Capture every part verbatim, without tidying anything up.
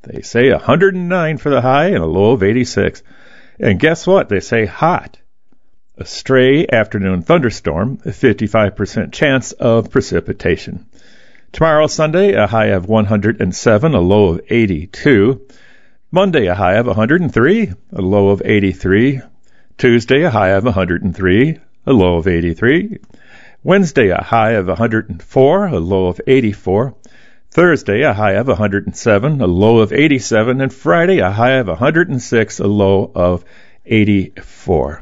They say one hundred nine for the high and a low of eighty-six. And guess what? They say hot. A stray afternoon thunderstorm, a fifty-five percent chance of precipitation. Tomorrow, Sunday, a high of one hundred seven, a low of eighty-two. Monday, a high of one hundred three, a low of eighty-three. Tuesday, a high of one hundred three, a low of eighty-three. Wednesday, a high of one hundred four, a low of eighty-four. Thursday, a high of one hundred seven, a low of eighty-seven. And Friday, a high of one hundred six, a low of eighty-four.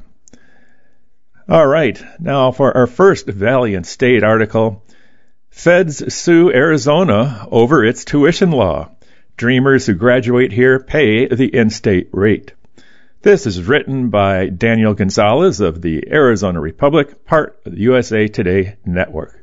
All right, now for our first Valiant State article. Feds sue Arizona over its tuition law. Dreamers who graduate here pay the in-state rate. This is written by Daniel Gonzalez of the Arizona Republic, part of the U S A Today network.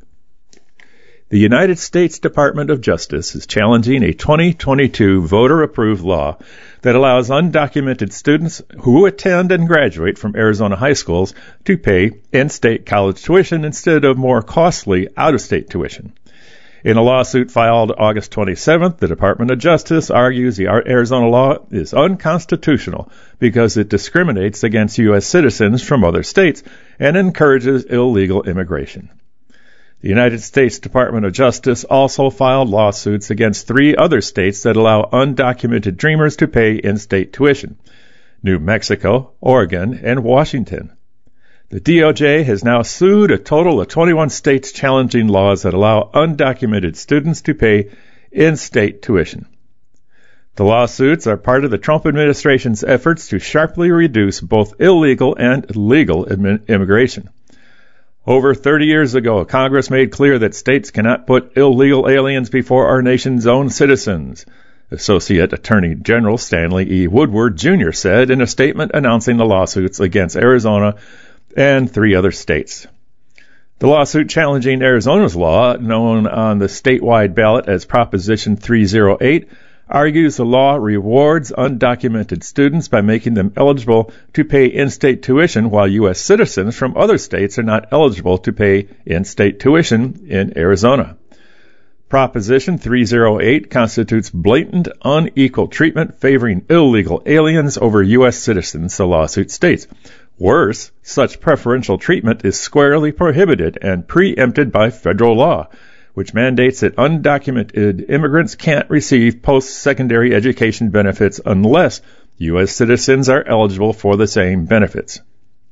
The United States Department of Justice is challenging a twenty twenty-two voter-approved law that allows undocumented students who attend and graduate from Arizona high schools to pay in-state college tuition instead of more costly out-of-state tuition. In a lawsuit filed August twenty-seventh, the Department of Justice argues the Arizona law is unconstitutional because it discriminates against U S citizens from other states and encourages illegal immigration. The United States Department of Justice also filed lawsuits against three other states that allow undocumented dreamers to pay in-state tuition: New Mexico, Oregon, and Washington. The D O J has now sued a total of twenty-one states challenging laws that allow undocumented students to pay in-state tuition. The lawsuits are part of the Trump administration's efforts to sharply reduce both illegal and legal immigration. Over thirty years ago, Congress made clear that states cannot put illegal aliens before our nation's own citizens, Associate Attorney General Stanley E. Woodward, Junior said in a statement announcing the lawsuits against Arizona and three other states. The lawsuit challenging Arizona's law, known on the statewide ballot as Proposition three oh eight, argues the law rewards undocumented students by making them eligible to pay in-state tuition, while U S citizens from other states are not eligible to pay in-state tuition in Arizona. Proposition three oh eight constitutes blatant, unequal treatment favoring illegal aliens over U S citizens, the lawsuit states. Worse, such preferential treatment is squarely prohibited and preempted by federal law, which mandates that undocumented immigrants can't receive post-secondary education benefits unless U S citizens are eligible for the same benefits.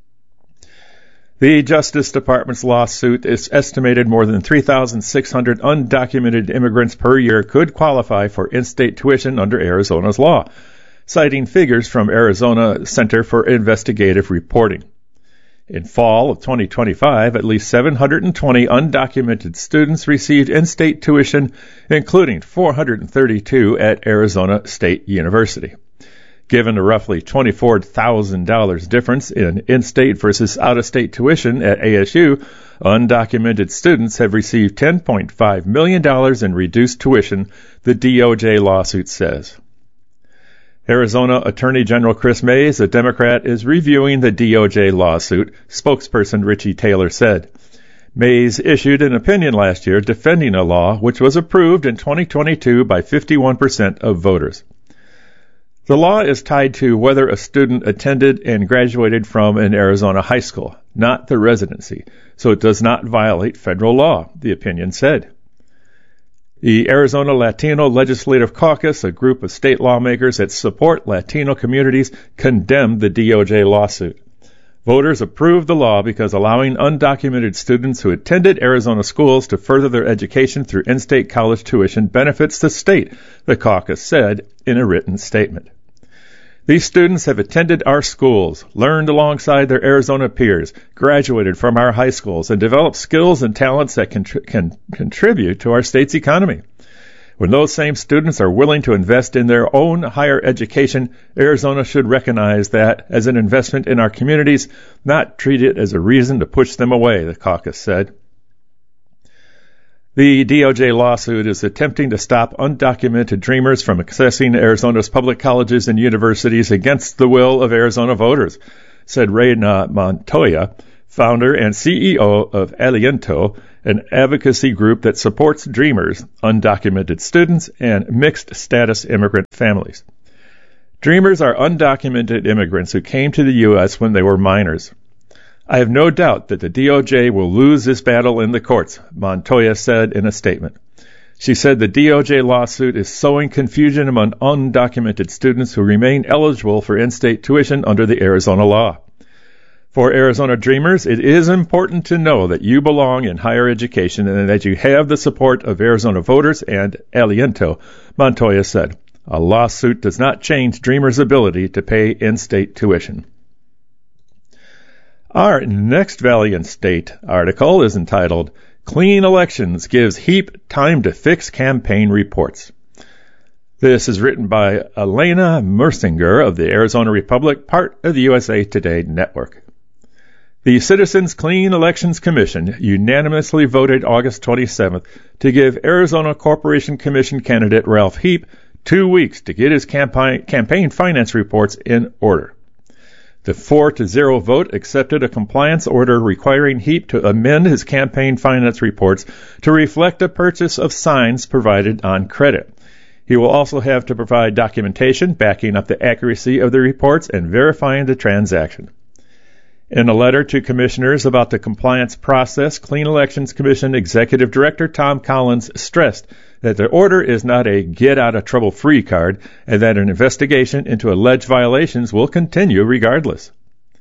The Justice Department's lawsuit is estimated more than three thousand six hundred undocumented immigrants per year could qualify for in-state tuition under Arizona's law, citing figures from Arizona Center for Investigative Reporting. In fall of twenty twenty-five, at least seven hundred twenty undocumented students received in-state tuition, including four hundred thirty-two at Arizona State University. Given the roughly twenty-four thousand dollars difference in in-state versus out-of-state tuition at A S U, undocumented students have received ten point five million dollars in reduced tuition, the D O J lawsuit says. Arizona Attorney General Chris Mays, a Democrat, is reviewing the D O J lawsuit, spokesperson Richie Taylor said. Mays issued an opinion last year defending a law which was approved in twenty twenty-two by fifty-one percent of voters. The law is tied to whether a student attended and graduated from an Arizona high school, not the residency, so it does not violate federal law, the opinion said. The Arizona Latino Legislative Caucus, a group of state lawmakers that support Latino communities, condemned the D O J lawsuit. Voters approved the law because allowing undocumented students who attended Arizona schools to further their education through in-state college tuition benefits the state, the caucus said in a written statement. These students have attended our schools, learned alongside their Arizona peers, graduated from our high schools, and developed skills and talents that can, can contribute to our state's economy. When those same students are willing to invest in their own higher education, Arizona should recognize that as an investment in our communities, not treat it as a reason to push them away, the caucus said. The D O J lawsuit is attempting to stop undocumented dreamers from accessing Arizona's public colleges and universities against the will of Arizona voters, said Reyna Montoya, founder and C E O of Aliento, an advocacy group that supports Dreamers, undocumented students, and mixed-status immigrant families. Dreamers are undocumented immigrants who came to the U S when they were minors. I have no doubt that the D O J will lose this battle in the courts, Montoya said in a statement. She said the D O J lawsuit is sowing confusion among undocumented students who remain eligible for in-state tuition under the Arizona law. For Arizona Dreamers, it is important to know that you belong in higher education and that you have the support of Arizona voters and Aliento, Montoya said. A lawsuit does not change Dreamers' ability to pay in-state tuition. Our next Valiant State article is entitled, Clean Elections Gives Heap Time to Fix Campaign Reports. This is written by Elena Mersinger of the Arizona Republic, part of the U S A Today network. The Citizens Clean Elections Commission unanimously voted August twenty-seventh to give Arizona Corporation Commission candidate Ralph Heap two weeks to get his campaign, campaign finance reports in order. The four to zero vote accepted a compliance order requiring Heap to amend his campaign finance reports to reflect the purchase of signs provided on credit. He will also have to provide documentation backing up the accuracy of the reports and verifying the transaction. In a letter to commissioners about the compliance process, Clean Elections Commission Executive Director Tom Collins stressed that the order is not a get-out-of-trouble-free card and that an investigation into alleged violations will continue regardless.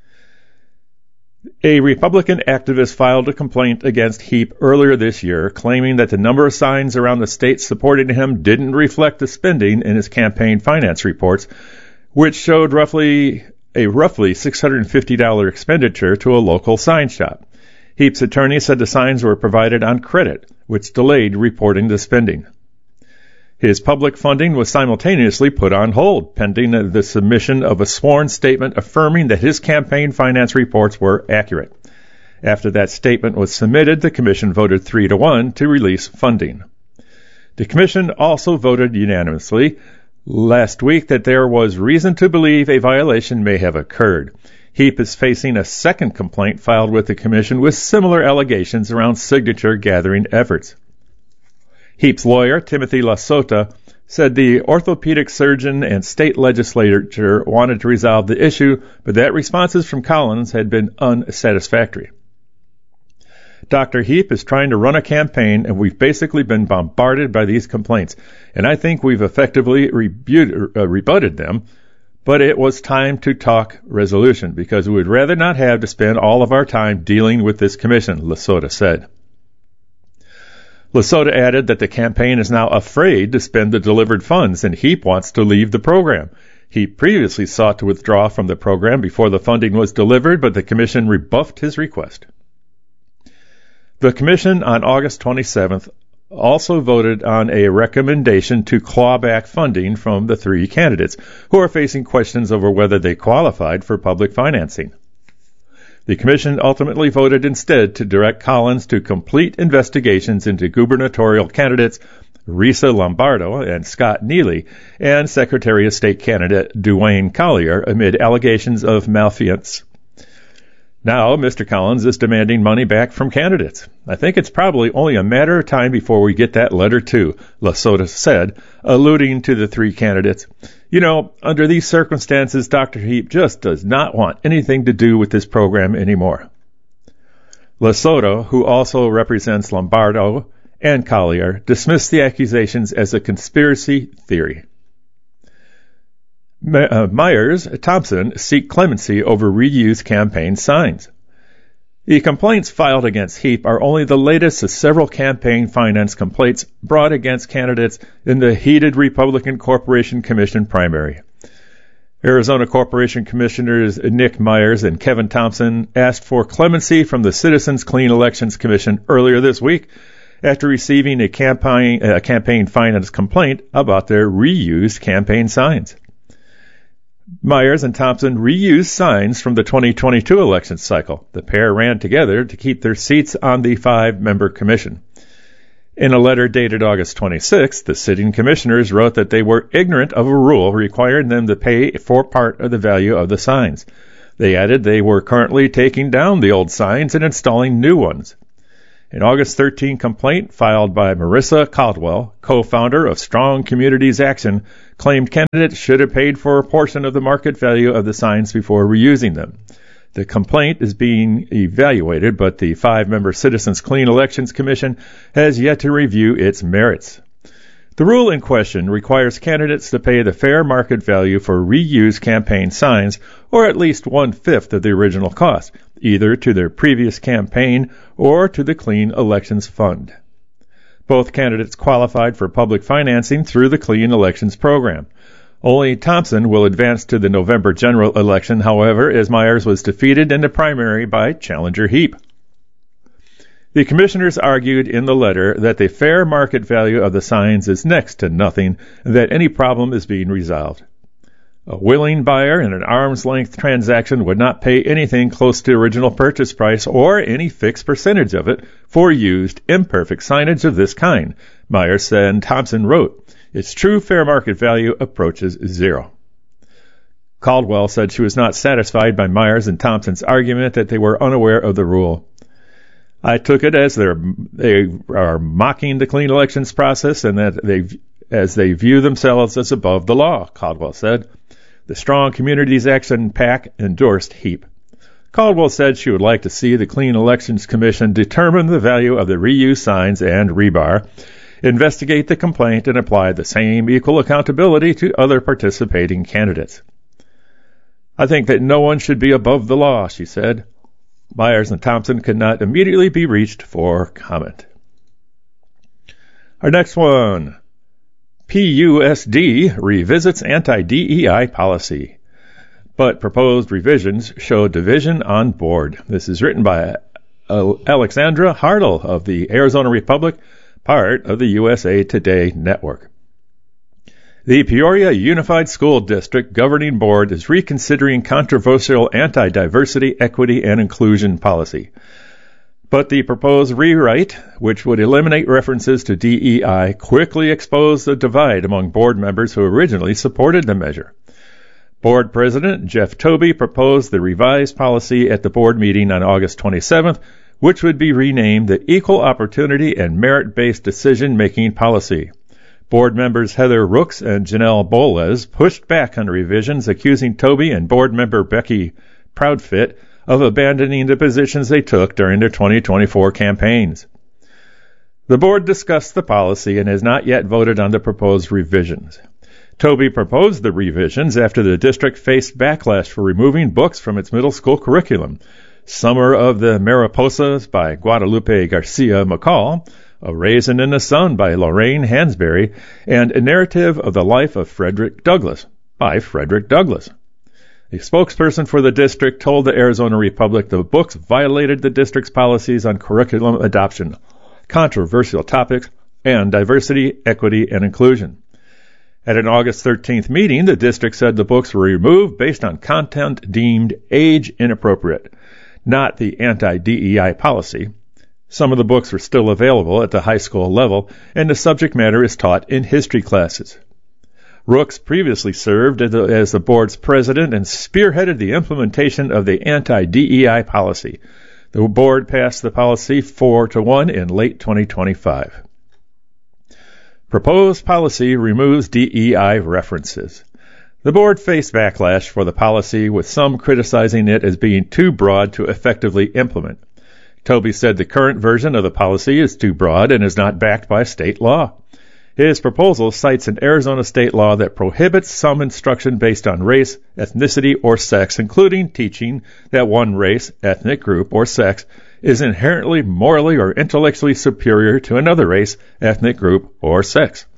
A Republican activist filed a complaint against Heap earlier this year, claiming that the number of signs around the state supporting him didn't reflect the spending in his campaign finance reports, which showed roughly a roughly six hundred fifty dollars expenditure to a local sign shop. Heap's attorney said the signs were provided on credit, which delayed reporting the spending. His public funding was simultaneously put on hold, pending the submission of a sworn statement affirming that his campaign finance reports were accurate. After that statement was submitted, the commission voted three to one to release funding. The commission also voted unanimously last week that there was reason to believe a violation may have occurred. Heap is facing a second complaint filed with the commission with similar allegations around signature gathering efforts. Heap's lawyer, Timothy LaSota, said the orthopedic surgeon and state legislature wanted to resolve the issue, but that responses from Collins had been unsatisfactory. Doctor Heap is trying to run a campaign, and we've basically been bombarded by these complaints, and I think we've effectively rebut- uh, rebutted them, but it was time to talk resolution, because we would rather not have to spend all of our time dealing with this commission, LaSota said. LaSota added that the campaign is now afraid to spend the delivered funds, and Heap wants to leave the program. He previously sought to withdraw from the program before the funding was delivered, but the commission rebuffed his request. The commission on August twenty-seventh also voted on a recommendation to claw back funding from the three candidates who are facing questions over whether they qualified for public financing. The commission ultimately voted instead to direct Collins to complete investigations into gubernatorial candidates Risa Lombardo and Scott Neely and Secretary of State candidate Duane Collier amid allegations of malfeasance. Now, Mister Collins is demanding money back from candidates. I think it's probably only a matter of time before we get that letter too, LaSota said, alluding to the three candidates. You know, under these circumstances, Doctor Heap just does not want anything to do with this program anymore. LaSota, who also represents Lombardo and Collier, dismissed the accusations as a conspiracy theory. Myers Thompson seek clemency over reused campaign signs. The complaints filed against Heap are only the latest of several campaign finance complaints brought against candidates in the heated Republican Corporation Commission primary. Arizona Corporation Commissioners Nick Myers and Kevin Thompson asked for clemency from the Citizens Clean Elections Commission earlier this week after receiving a campaign, a campaign finance complaint about their reused campaign signs. Myers and Thompson reused signs from the twenty twenty-two election cycle. The pair ran together to keep their seats on the five-member commission. In a letter dated August twenty-sixth, the sitting commissioners wrote that they were ignorant of a rule requiring them to pay for part of the value of the signs. They added they were currently taking down the old signs and installing new ones. An August thirteenth complaint filed by Marissa Caldwell, co-founder of Strong Communities Action, claimed candidates should have paid for a portion of the market value of the signs before reusing them. The complaint is being evaluated, but the five-member Citizens Clean Elections Commission has yet to review its merits. The rule in question requires candidates to pay the fair market value for reused campaign signs, or at least one-fifth of the original cost, either to their previous campaign or to the Clean Elections Fund. Both candidates qualified for public financing through the Clean Elections program. Only Thompson will advance to the November general election, however, as Myers was defeated in the primary by challenger Heap. The commissioners argued in the letter that the fair market value of the signs is next to nothing and that any problem is being resolved. A willing buyer in an arm's-length transaction would not pay anything close to original purchase price or any fixed percentage of it for used, imperfect signage of this kind, Myers said, and Thompson wrote. Its true fair market value approaches zero. Caldwell said she was not satisfied by Myers and Thompson's argument that they were unaware of the rule. I took it as they're, they are mocking the clean elections process and that they, as they view themselves as above the law, Caldwell said. The Strong Communities Action PAC endorsed Heap. Caldwell said she would like to see the Clean Elections Commission determine the value of the reused signs and rebar, investigate the complaint, and apply the same equal accountability to other participating candidates. I think that no one should be above the law, she said. Myers and Thompson could not immediately be reached for comment. Our next one. P U S D revisits anti-D E I policy, but proposed revisions show division on board. This is written by Alexandra Hartle of the Arizona Republic, part of the U S A Today network. The Peoria Unified School District Governing Board is reconsidering controversial anti-diversity, equity, and inclusion policy. But the proposed rewrite, which would eliminate references to D E I, quickly exposed the divide among board members who originally supported the measure. Board President Jeff Tobey proposed the revised policy at the board meeting on August twenty-seventh, which would be renamed the Equal Opportunity and Merit-Based Decision-Making Policy. Board members Heather Rooks and Janelle Boles pushed back on the revisions, accusing Tobey and board member Becky Proudfit of abandoning the positions they took during their twenty twenty-four campaigns. The board discussed the policy and has not yet voted on the proposed revisions. Tobey proposed the revisions after the district faced backlash for removing books from its middle school curriculum. Summer of the Mariposas by Guadalupe Garcia McCall, A Raisin in the Sun by Lorraine Hansberry, and A Narrative of the Life of Frederick Douglass by Frederick Douglass. A spokesperson for the district told the Arizona Republic the books violated the district's policies on curriculum adoption, controversial topics, and diversity, equity, and inclusion. At an August thirteenth meeting, the district said the books were removed based on content deemed age inappropriate, not the anti-D E I policy. Some of the books are still available at the high school level, and the subject matter is taught in history classes. Rooks previously served as the board's president and spearheaded the implementation of the anti-D E I policy. The board passed the policy four to one in late twenty twenty-five. Proposed policy removes D E I references. The board faced backlash for the policy, with some criticizing it as being too broad to effectively implement. Tobey said the current version of the policy is too broad and is not backed by state law. His proposal cites an Arizona state law that prohibits some instruction based on race, ethnicity, or sex, including teaching that one race, ethnic group, or sex is inherently morally or intellectually superior to another race, ethnic group, or sex.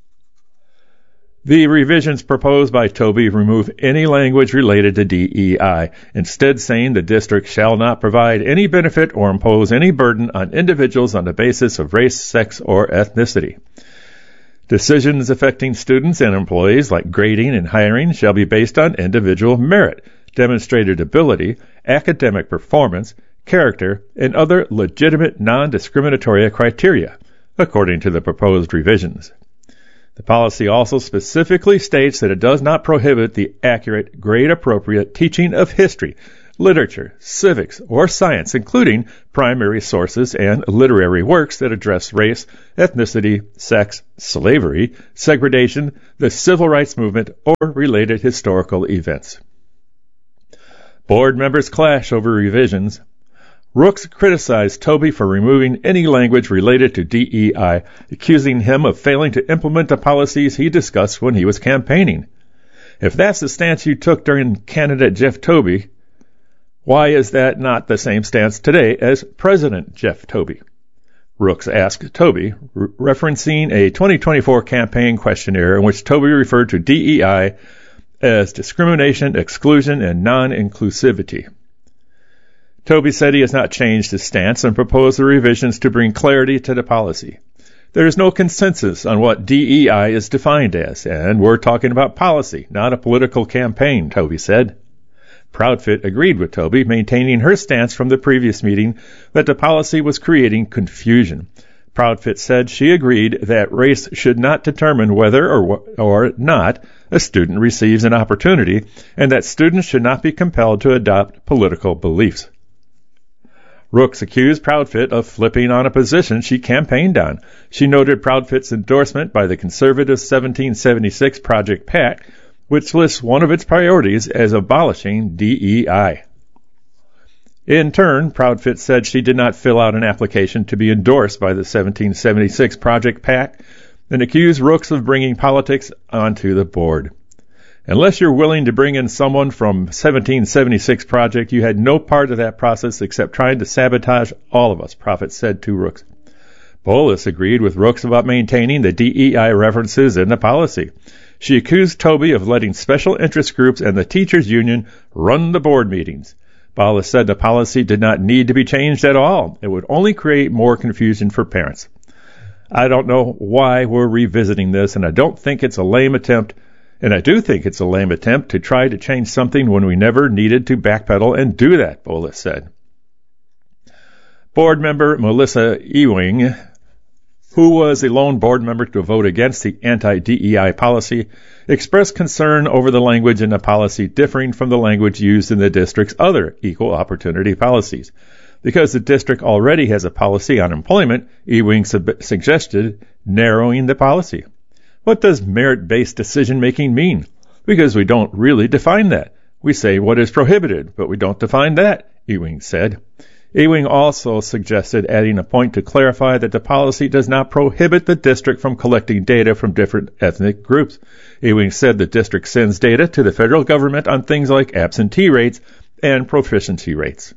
The revisions proposed by Tobey remove any language related to D E I, instead saying the district shall not provide any benefit or impose any burden on individuals on the basis of race, sex, or ethnicity. Decisions affecting students and employees, like grading and hiring, shall be based on individual merit, demonstrated ability, academic performance, character, and other legitimate non-discriminatory criteria, according to the proposed revisions. The policy also specifically states that it does not prohibit the accurate, grade-appropriate teaching of history, literature, civics, or science, including primary sources and literary works that address race, ethnicity, sex, slavery, segregation, the civil rights movement, or related historical events. Board members clash over revisions. Rooks criticized Tobey for removing any language related to D E I, accusing him of failing to implement the policies he discussed when he was campaigning. If that's the stance you took during candidate Jeff Tobey, why is that not the same stance today as President Jeff Tobey? Rooks asked Tobey, re- referencing a twenty twenty-four campaign questionnaire in which Tobey referred to D E I as discrimination, exclusion, and non-inclusivity. Tobey said he has not changed his stance and proposed the revisions to bring clarity to the policy. There is no consensus on what D E I is defined as, and we're talking about policy, not a political campaign, Tobey said. Proudfit agreed with Tobey, maintaining her stance from the previous meeting that the policy was creating confusion. Proudfit said she agreed that race should not determine whether or, or not a student receives an opportunity, and that students should not be compelled to adopt political beliefs. Rooks accused Proudfit of flipping on a position she campaigned on. She noted Proudfit's endorsement by the conservative seventeen seventy-six Project PAC, which lists one of its priorities as abolishing D E I. In turn, Proudfit said she did not fill out an application to be endorsed by the seventeen seventy-six Project PAC and accused Rooks of bringing politics onto the board. Unless you're willing to bring in someone from seventeen seventy-six Project, you had no part of that process except trying to sabotage all of us, Proudfit said to Rooks. Bolus agreed with Rooks about maintaining the D E I references in the policy. She accused Tobey of letting special interest groups and the teachers' union run the board meetings. Bolus said the policy did not need to be changed at all. It would only create more confusion for parents. I don't know why we're revisiting this, and I don't think it's a lame attempt And I do think it's a lame attempt to try to change something when we never needed to backpedal and do that, Bolus said. Board member Melissa Ewing, who was the lone board member to vote against the anti-D E I policy, expressed concern over the language in the policy differing from the language used in the district's other equal opportunity policies. Because the district already has a policy on employment, Ewing sub- suggested narrowing the policy. What does merit-based decision-making mean? Because we don't really define that. We say what is prohibited, but we don't define that, Ewing said. Ewing also suggested adding a point to clarify that the policy does not prohibit the district from collecting data from different ethnic groups. Ewing said the district sends data to the federal government on things like absentee rates and proficiency rates.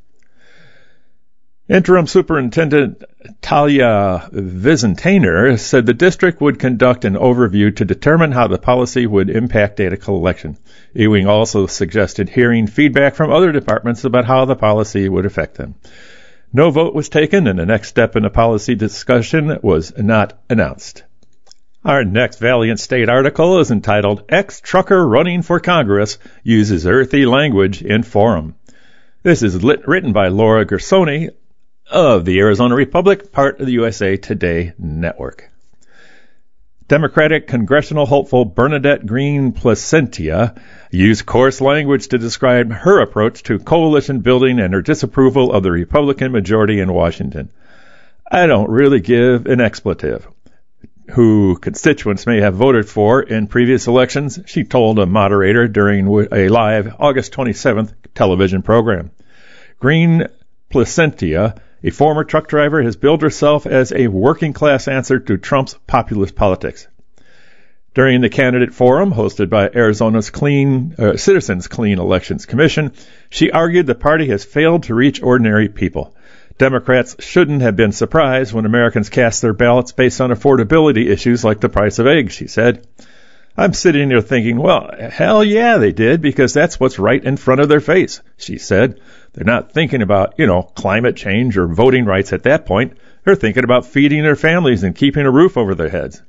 Interim Superintendent Talia Vizentainer said the district would conduct an overview to determine how the policy would impact data collection. Ewing also suggested hearing feedback from other departments about how the policy would affect them. No vote was taken, and the next step in the policy discussion was not announced. Our next Valiant State article is entitled Ex-Trucker Running for Congress Uses Earthy Language in Forum. This is lit- written by Laura Gersoni of the Arizona Republic, part of the U S A Today network. Democratic congressional hopeful Bernadette Green Placentia used coarse language to describe her approach to coalition building and her disapproval of the Republican majority in Washington. I don't really give an expletive. Who constituents may have voted for in previous elections, she told a moderator during a live August twenty-seventh television program. Green Placentia, a former truck driver, has billed herself as a working-class answer to Trump's populist politics. During the candidate forum hosted by Arizona's Clean uh, Citizens Clean Elections Commission, she argued the party has failed to reach ordinary people. Democrats shouldn't have been surprised when Americans cast their ballots based on affordability issues like the price of eggs, she said. I'm sitting there thinking, well, hell yeah, they did, because that's what's right in front of their face, she said. They're not thinking about, you know, climate change or voting rights at that point. They're thinking about feeding their families and keeping a roof over their heads.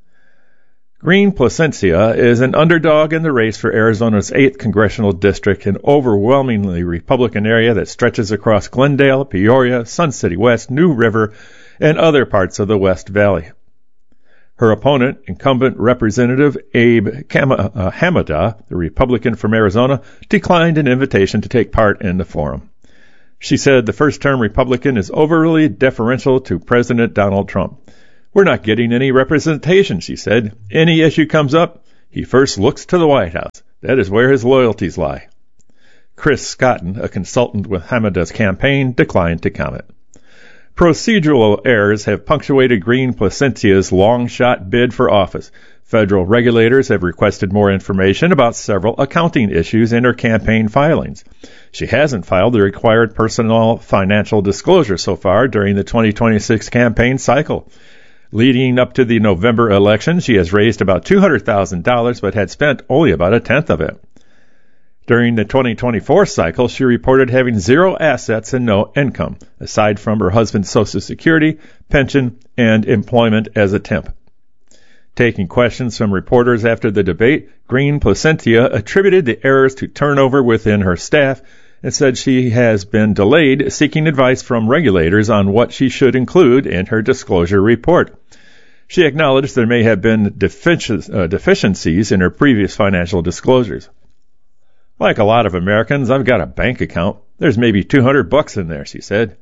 Green Placentia is an underdog in the race for Arizona's eighth congressional district, an overwhelmingly Republican area that stretches across Glendale, Peoria, Sun City West, New River, and other parts of the West Valley. Her opponent, incumbent Representative Abe Kam- uh, Hamada, the Republican from Arizona, declined an invitation to take part in the forum. She said the first-term Republican is overly deferential to President Donald Trump. We're not getting any representation, she said. Any issue comes up, he first looks to the White House. That is where his loyalties lie. Chris Scotton, a consultant with Hamada's campaign, declined to comment. Procedural errors have punctuated Green Plasentia's long-shot bid for office. Federal regulators have requested more information about several accounting issues in her campaign filings. She hasn't filed the required personal financial disclosure so far during the twenty twenty-six campaign cycle. Leading up to the November election, she has raised about two hundred thousand dollars but had spent only about a tenth of it. During the twenty twenty-four cycle, she reported having zero assets and no income, aside from her husband's Social Security, pension, and employment as a temp. Taking questions from reporters after the debate, Green Placentia attributed the errors to turnover within her staff and said she has been delayed seeking advice from regulators on what she should include in her disclosure report. She acknowledged there may have been defici- uh, deficiencies in her previous financial disclosures. Like a lot of Americans, I've got a bank account. There's maybe two hundred bucks in there, she said.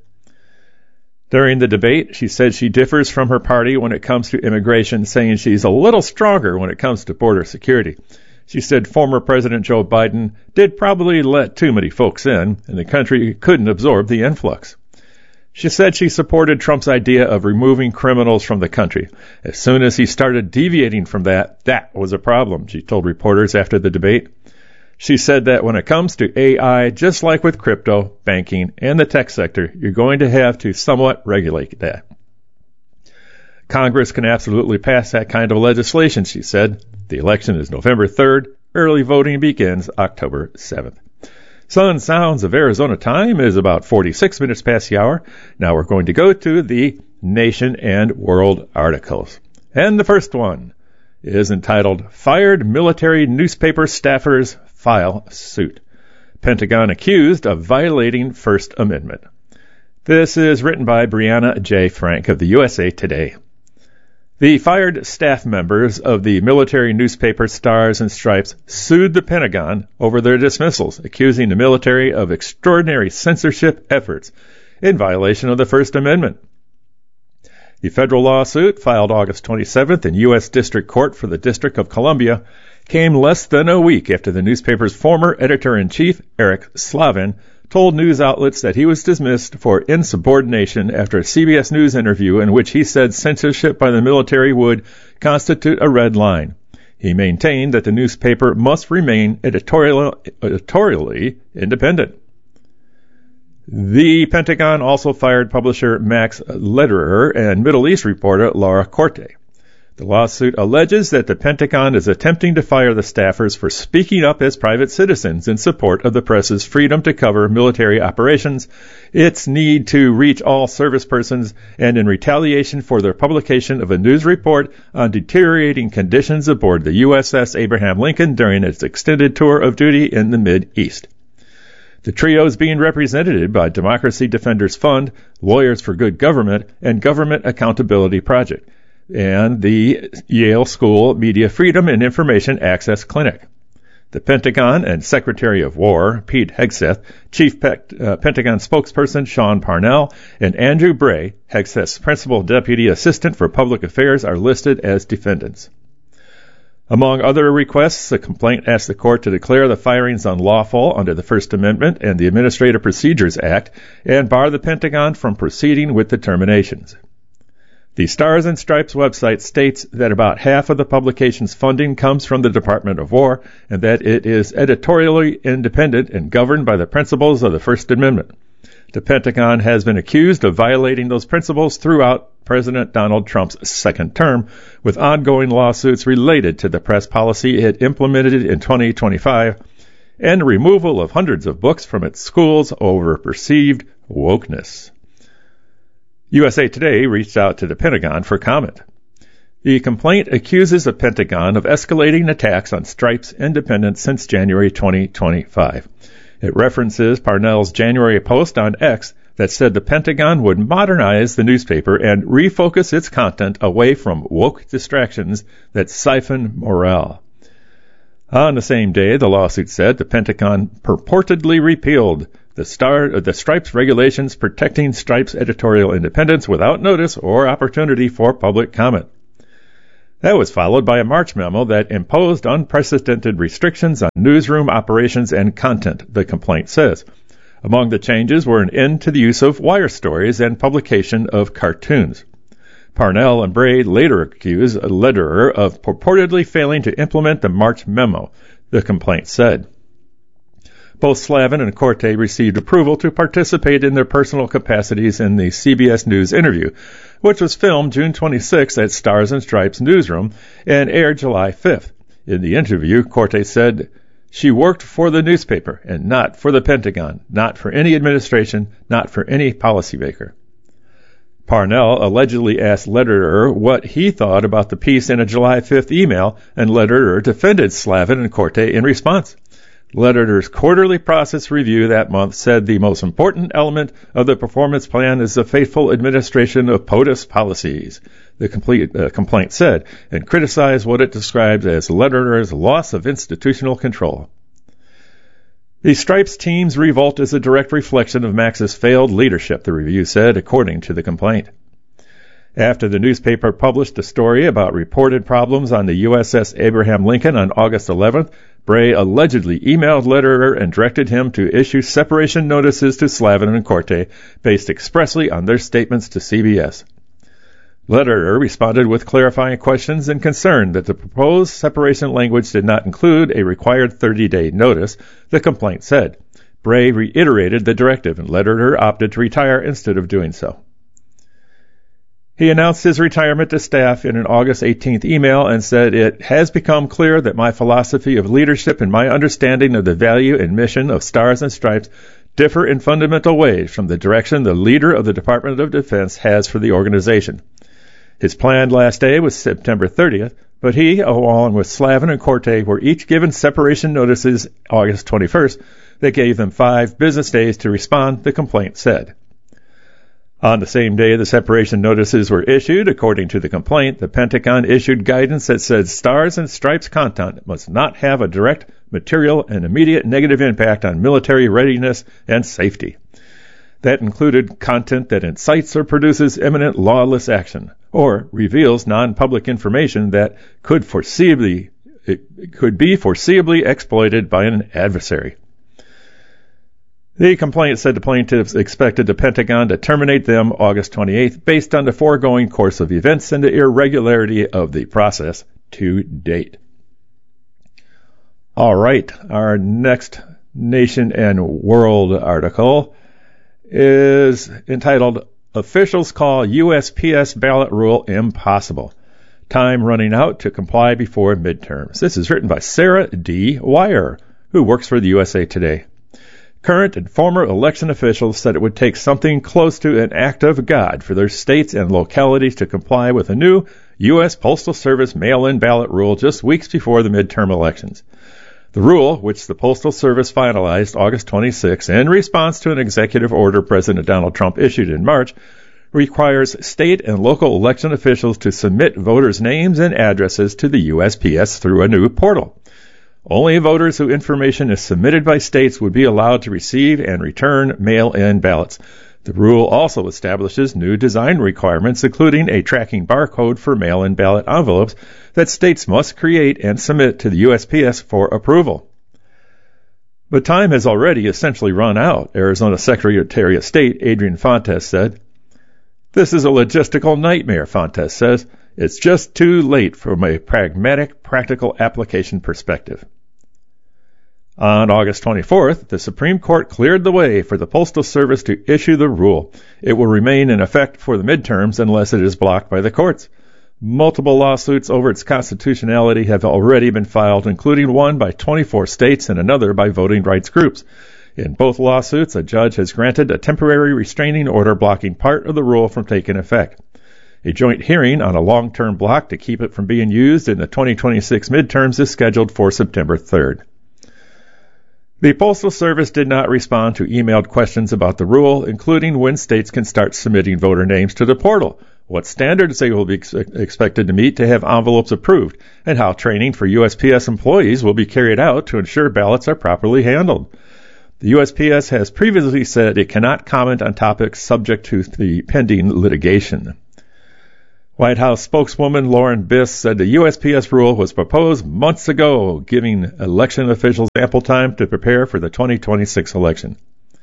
During the debate, she said she differs from her party when it comes to immigration, saying she's a little stronger when it comes to border security. She said former President Joe Biden did probably let too many folks in, and the country couldn't absorb the influx. She said she supported Trump's idea of removing criminals from the country. As soon as he started deviating from that, that was a problem, she told reporters after the debate. She said that when it comes to A I, just like with crypto, banking, and the tech sector, you're going to have to somewhat regulate that. Congress can absolutely pass that kind of legislation, she said. The election is November third. Early voting begins October seventh. Sun Sounds of Arizona time is about forty-six minutes past the hour. Now we're going to go to the Nation and World articles. And the first one is entitled, Fired Military Newspaper Staffers File Suit. Pentagon accused of violating First Amendment. This is written by Brianna J. Frank of the U S A Today. The fired staff members of the military newspaper Stars and Stripes sued the Pentagon over their dismissals, accusing the military of extraordinary censorship efforts in violation of the First Amendment. The federal lawsuit, filed August twenty-seventh in U S District Court for the District of Columbia, came less than a week after the newspaper's former editor-in-chief, Eric Slavin, told news outlets that he was dismissed for insubordination after a C B S News interview in which he said censorship by the military would constitute a red line. He maintained that the newspaper must remain editorial, editorially independent. The Pentagon also fired publisher Max Lederer and Middle East reporter Laura Corte. The lawsuit alleges that the Pentagon is attempting to fire the staffers for speaking up as private citizens in support of the press's freedom to cover military operations, its need to reach all service persons, and in retaliation for their publication of a news report on deteriorating conditions aboard the U S S Abraham Lincoln during its extended tour of duty in the Mid-East. The trio is being represented by Democracy Defenders Fund, Lawyers for Good Government, and Government Accountability Project, and the Yale School Media Freedom and Information Access Clinic. The Pentagon and Secretary of War, Pete Hegseth, Chief Pe- uh, Pentagon spokesperson Sean Parnell, and Andrew Bray, Hegseth's Principal Deputy Assistant for Public Affairs, are listed as defendants. Among other requests, the complaint asked the court to declare the firings unlawful under the First Amendment and the Administrative Procedures Act and bar the Pentagon from proceeding with the terminations. The Stars and Stripes website states that about half of the publication's funding comes from the Department of War and that it is editorially independent and governed by the principles of the First Amendment. The Pentagon has been accused of violating those principles throughout President Donald Trump's second term, with ongoing lawsuits related to the press policy it implemented in twenty twenty-five and the removal of hundreds of books from its schools over perceived wokeness. U S A Today reached out to the Pentagon for comment. The complaint accuses the Pentagon of escalating attacks on Stripes' independence since January twenty twenty-five. It references Parnell's January post on X that said the Pentagon would modernize the newspaper and refocus its content away from woke distractions that siphon morale. On the same day, the lawsuit said the Pentagon purportedly repealed the, star, the Stripes regulations protecting Stripes editorial independence without notice or opportunity for public comment. That was followed by a March memo that imposed unprecedented restrictions on newsroom operations and content, the complaint says. Among the changes were an end to the use of wire stories and publication of cartoons. Parnell and Bray later accused Lederer of purportedly failing to implement the March memo, the complaint said. Both Slavin and Corte received approval to participate in their personal capacities in the C B S News interview, which was filmed June twenty-sixth at Stars and Stripes newsroom and aired July fifth. In the interview, Corte said, "She worked for the newspaper and not for the Pentagon, not for any administration, not for any policymaker." Parnell allegedly asked Lederer what he thought about the piece in a July fifth email, and Lederer defended Slavin and Corte in response. Lederer's quarterly process review that month said the most important element of the performance plan is the faithful administration of POTUS policies, the complete, uh, complaint said, and criticized what it described as Lederer's loss of institutional control. The Stripes team's revolt is a direct reflection of Max's failed leadership, the review said, according to the complaint. After the newspaper published a story about reported problems on the U S S Abraham Lincoln on August eleventh, Bray allegedly emailed Lederer and directed him to issue separation notices to Slavin and Corte based expressly on their statements to C B S. Lederer responded with clarifying questions and concern that the proposed separation language did not include a required thirty-day notice, the complaint said. Bray reiterated the directive, and Lederer opted to retire instead of doing so. He announced his retirement to staff in an August eighteenth email and said, "It has become clear that my philosophy of leadership and my understanding of the value and mission of Stars and Stripes differ in fundamental ways from the direction the leader of the Department of Defense has for the organization." His planned last day was September thirtieth, but he, along with Slavin and Corte, were each given separation notices August twenty-first that gave them five business days to respond, the complaint said. On the same day the separation notices were issued, according to the complaint, the Pentagon issued guidance that said Stars and Stripes content must not have a direct, material, and immediate negative impact on military readiness and safety. That included content that incites or produces imminent lawless action, or reveals non-public information that could foreseeably it could be foreseeably exploited by an adversary. The complaint said the plaintiffs expected the Pentagon to terminate them August twenty-eighth based on the foregoing course of events and the irregularity of the process to date. All right, our next Nation and World article is entitled "Officials Call U S P S Ballot Rule Impossible. Time Running Out to Comply Before Midterms." This is written by Sarah D. Wire, who works for the U S A Today. Current and former election officials said it would take something close to an act of God for their states and localities to comply with a new U S Postal Service mail-in ballot rule just weeks before the midterm elections. The rule, which the Postal Service finalized August twenty-sixth in response to an executive order President Donald Trump issued in March, requires state and local election officials to submit voters' names and addresses to the U S P S through a new portal. Only voters whose information is submitted by states would be allowed to receive and return mail-in ballots. The rule also establishes new design requirements, including a tracking barcode for mail-in ballot envelopes that states must create and submit to the U S P S for approval. But time has already essentially run out, Arizona Secretary of State Adrian Fontes said. "This is a logistical nightmare," Fontes says. "It's just too late from a pragmatic, practical application perspective." On August twenty-fourth, the Supreme Court cleared the way for the Postal Service to issue the rule. It will remain in effect for the midterms unless it is blocked by the courts. Multiple lawsuits over its constitutionality have already been filed, including one by twenty-four states and another by voting rights groups. In both lawsuits, a judge has granted a temporary restraining order blocking part of the rule from taking effect. A joint hearing on a long-term block to keep it from being used in the twenty twenty-six midterms is scheduled for September third. The Postal Service did not respond to emailed questions about the rule, including when states can start submitting voter names to the portal, what standards they will be ex- expected to meet to have envelopes approved, and how training for U S P S employees will be carried out to ensure ballots are properly handled. The U S P S has previously said it cannot comment on topics subject to the pending litigation. White House spokeswoman Lauren Biss said the U S P S rule was proposed months ago, giving election officials ample time to prepare for the twenty twenty-six election.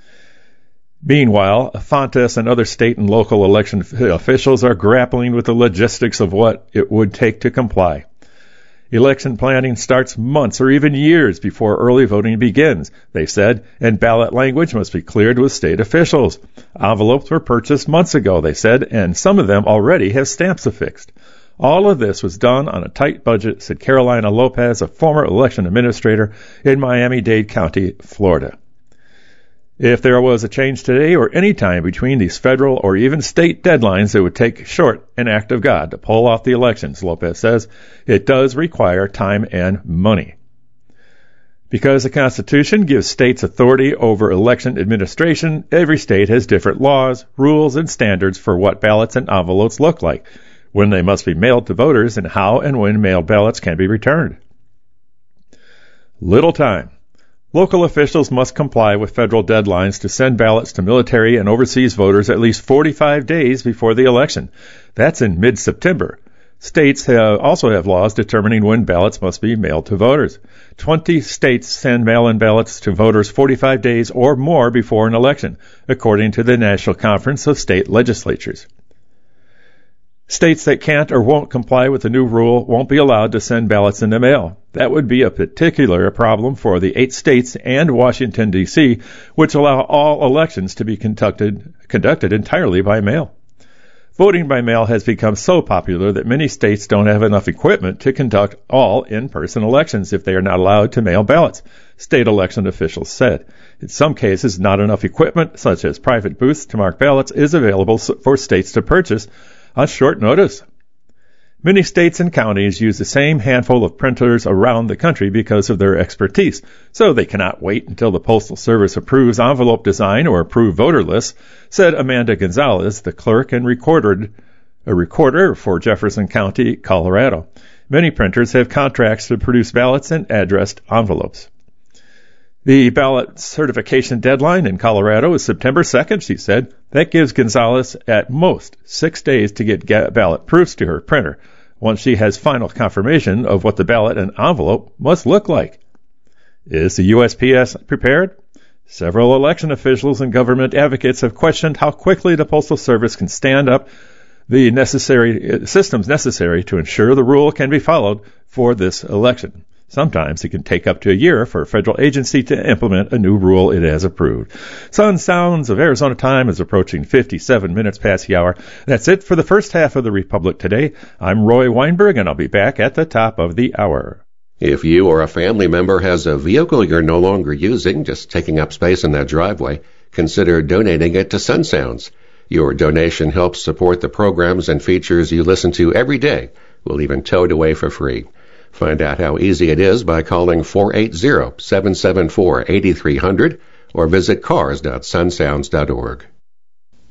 Meanwhile, Fontes and other state and local election officials are grappling with the logistics of what it would take to comply. Election planning starts months or even years before early voting begins, they said, and ballot language must be cleared with state officials. Envelopes were purchased months ago, they said, and some of them already have stamps affixed. All of this was done on a tight budget, said Carolina Lopez, a former election administrator in Miami-Dade County, Florida. If there was a change today or any time between these federal or even state deadlines, it would take short an act of God to pull off the elections, Lopez says. It does require time and money. Because the Constitution gives states authority over election administration, every state has different laws, rules, and standards for what ballots and envelopes look like, when they must be mailed to voters, and how and when mailed ballots can be returned. Little time. Local officials must comply with federal deadlines to send ballots to military and overseas voters at least forty-five days before the election. That's in mid-September. States have, also have laws determining when ballots must be mailed to voters. Twenty states send mail-in ballots to voters forty-five days or more before an election, according to the National Conference of State Legislatures. States that can't or won't comply with the new rule won't be allowed to send ballots in the mail. That would be a particular problem for the eight states and Washington, D C, which allow all elections to be conducted, conducted entirely by mail. Voting by mail has become so popular that many states don't have enough equipment to conduct all in-person elections if they are not allowed to mail ballots, state election officials said. In some cases, not enough equipment, such as private booths to mark ballots, is available for states to purchase on short notice. Many states and counties use the same handful of printers around the country because of their expertise, so they cannot wait until the Postal Service approves envelope design or approve voter lists, said Amanda Gonzalez, the clerk and recorder, a recorder for Jefferson County, Colorado. Many printers have contracts to produce ballots and addressed envelopes. The ballot certification deadline in Colorado is September second, she said. That gives Gonzalez at most six days to get ballot proofs to her printer once she has final confirmation of what the ballot and envelope must look like. Is the U S P S prepared? Several election officials and government advocates have questioned how quickly the Postal Service can stand up the necessary systems necessary to ensure the rule can be followed for this election. Sometimes it can take up to a year for a federal agency to implement a new rule it has approved. Sun Sounds of Arizona time is approaching fifty-seven minutes past the hour. That's it for the first half of the Republic Today. I'm Roy Weinberg, and I'll be back at the top of the hour. If you or a family member has a vehicle you're no longer using, just taking up space in that driveway, consider donating it to Sun Sounds. Your donation helps support the programs and features you listen to every day. We'll even tow it away for free. Find out how easy it is by calling four eight zero, seven seven four, eight three zero zero or visit cars dot sun sounds dot org.